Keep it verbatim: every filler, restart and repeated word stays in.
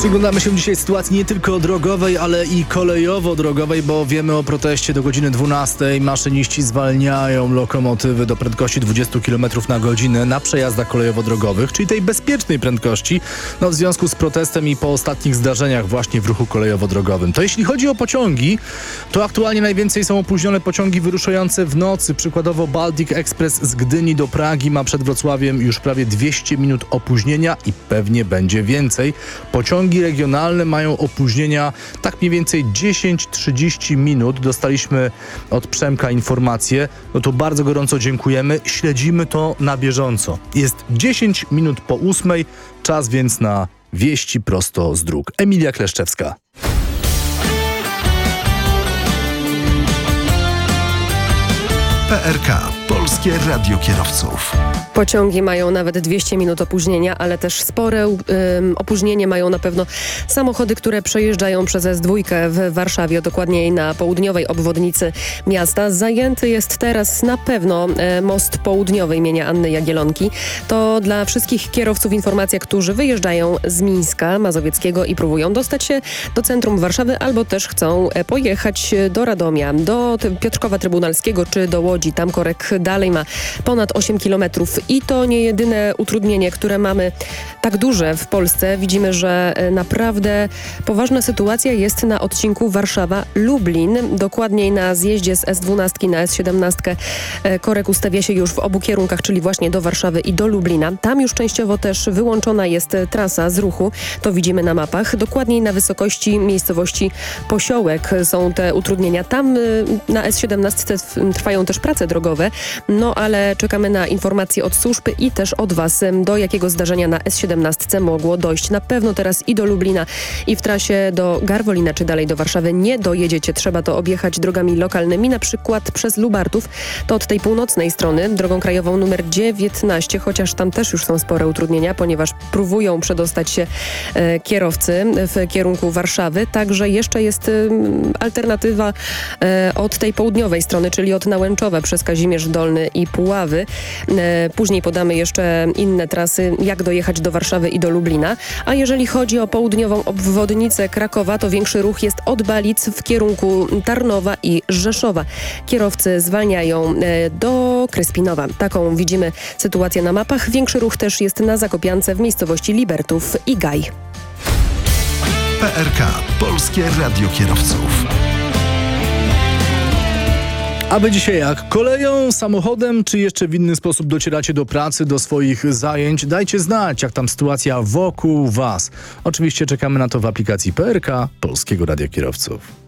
Przyglądamy się dzisiaj sytuacji nie tylko drogowej, ale i kolejowo-drogowej, bo wiemy o proteście do godziny dwunastej. Maszyniści zwalniają lokomotywy do prędkości dwadzieścia kilometrów na godzinę na przejazdach kolejowo-drogowych, czyli tej bezpiecznej prędkości, no w związku z protestem i po ostatnich zdarzeniach właśnie w ruchu kolejowo-drogowym. To jeśli chodzi o pociągi, to aktualnie najwięcej są opóźnione pociągi wyruszające w nocy. Przykładowo Baltic Express z Gdyni do Pragi ma przed Wrocławiem już prawie dwieście minut opóźnienia i pewnie będzie więcej. Pociągi regionalne mają opóźnienia tak mniej więcej dziesięć trzydzieści minut. Dostaliśmy od Przemka informację. No to bardzo gorąco dziękujemy. Śledzimy to na bieżąco. Jest dziesięć minut po ósmej. Czas więc na wieści prosto z dróg. Emilia Kleszczewska. P R K. Polskie Radio Kierowców. Pociągi mają nawet dwieście minut opóźnienia, ale też spore um, opóźnienie mają na pewno samochody, które przejeżdżają przez S dwa w Warszawie, dokładniej na południowej obwodnicy miasta. Zajęty jest teraz na pewno e, most południowy imienia Anny Jagielonki. To dla wszystkich kierowców informacja, którzy wyjeżdżają z Mińska Mazowieckiego i próbują dostać się do centrum Warszawy albo też chcą e, pojechać do Radomia, do Piotrkowa Trybunalskiego czy do Łodzi. Tam korek dalej ma ponad osiem kilometrów. I to nie jedyne utrudnienie, które mamy tak duże w Polsce. Widzimy, że naprawdę poważna sytuacja jest na odcinku Warszawa-Lublin. Dokładniej na zjeździe z S dwanaście na S siedemnaście korek ustawia się już w obu kierunkach, czyli właśnie do Warszawy i do Lublina. Tam już częściowo też wyłączona jest trasa z ruchu. To widzimy na mapach. Dokładniej na wysokości miejscowości Posiołek są te utrudnienia. Tam na S siedemnaście trwają też prace drogowe, no ale czekamy na informacje od służb i też od Was, do jakiego zdarzenia na S siedemnaście mogło dojść. Na pewno teraz i do Lublina, i w trasie do Garwolina, czy dalej do Warszawy nie dojedziecie. Trzeba to objechać drogami lokalnymi, na przykład przez Lubartów. To od tej północnej strony, drogą krajową numer dziewiętnaście, chociaż tam też już są spore utrudnienia, ponieważ próbują przedostać się e, kierowcy w kierunku Warszawy. Także jeszcze jest e, alternatywa e, od tej południowej strony, czyli od Nałęczowa przez Kazimierz Dolny i Puławy. E, Później podamy jeszcze inne trasy, jak dojechać do Warszawy i do Lublina. A jeżeli chodzi o południową obwodnicę Krakowa, to większy ruch jest od Balic w kierunku Tarnowa i Rzeszowa. Kierowcy zwalniają do Kryspinowa. Taką widzimy sytuację na mapach. Większy ruch też jest na Zakopiance w miejscowości Libertów i Gaj. P R K. Polskie Radio Kierowców. A wy dzisiaj jak? Koleją, samochodem, czy jeszcze w inny sposób docieracie do pracy, do swoich zajęć? Dajcie znać, jak tam sytuacja wokół Was. Oczywiście czekamy na to w aplikacji P R K Polskiego Radia Kierowców.